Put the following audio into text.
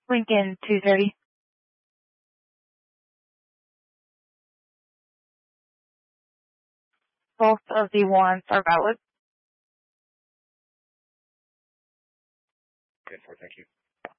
Lincoln 230. Both of the warrants are valid. Okay, thank you.